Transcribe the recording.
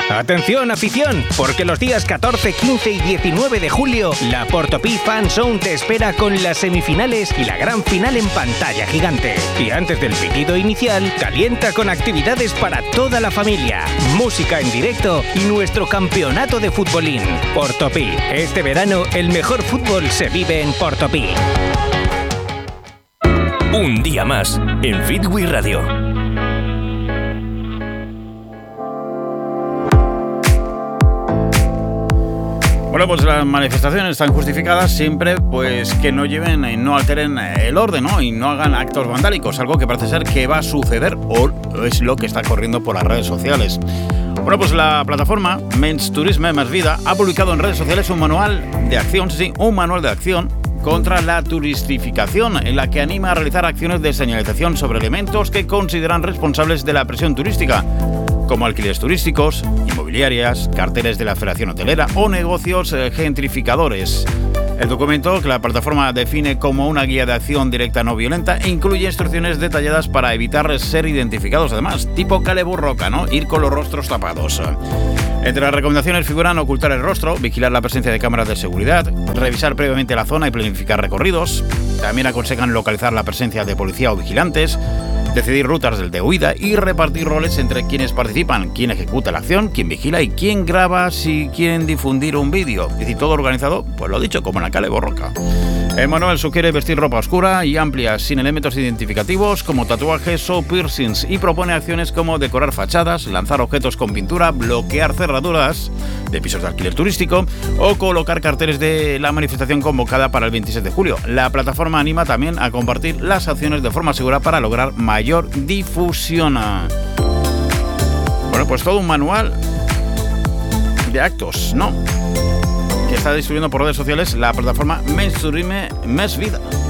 Atención, afición, porque los días 14, 15 y 19 de julio, la Portopí Fan Zone te espera con las semifinales y la gran final en pantalla gigante. Y antes del pitido inicial, calienta con actividades para toda la familia, música en directo y nuestro campeonato de futbolín. Portopí, este verano el mejor fútbol se vive en Portopí. Un día más en Fitwi Radio. Bueno, pues las manifestaciones están justificadas siempre pues que no lleven, no alteren el orden, ¿no? Y no hagan actos vandálicos, algo que parece ser que va a suceder o es lo que está corriendo por las redes sociales. Bueno, pues la plataforma Menys Turisme Més Vida ha publicado en redes sociales un manual de acción, contra la turistificación, en la que anima a realizar acciones de señalización sobre elementos que consideran responsables de la presión turística, como alquileres turísticos, inmobiliarias, carteles de la Federación Hotelera o negocios gentrificadores. El documento, que la plataforma define como una guía de acción directa no violenta, incluye instrucciones detalladas para evitar ser identificados, además, tipo Kale Borroka, ¿no? Ir con los rostros tapados. Entre las recomendaciones figuran ocultar el rostro, vigilar la presencia de cámaras de seguridad, revisar previamente la zona y planificar recorridos. También aconsejan localizar la presencia de policía o vigilantes, decidir rutas de huida y repartir roles entre quienes participan, quién ejecuta la acción, quién vigila y quién graba si quieren difundir un vídeo. Es decir, todo organizado, pues lo dicho, como en la Kale Borroka. El manual sugiere vestir ropa oscura y amplia, sin elementos identificativos como tatuajes o piercings, y propone acciones como decorar fachadas, lanzar objetos con pintura, bloquear cerraduras de pisos de alquiler turístico o colocar carteles de la manifestación convocada para el 26 de julio. La plataforma anima también a compartir las acciones de forma segura para lograr mayor difusión. Bueno, pues todo un manual de actos, ¿no?, que está distribuyendo por redes sociales la plataforma Menys Turisme Més Vida.